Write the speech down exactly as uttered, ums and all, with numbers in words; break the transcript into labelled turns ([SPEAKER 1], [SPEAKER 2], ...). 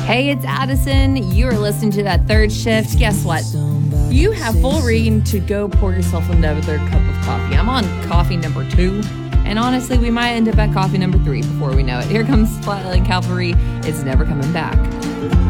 [SPEAKER 1] Hey, it's Addison. You are listening to That Third Shift. Guess what? You have full reign to go pour yourself another cup of coffee. I'm on coffee number two. And honestly, we might end up at coffee number three before we know it. Here comes Flatland Cavalry. It's never coming back.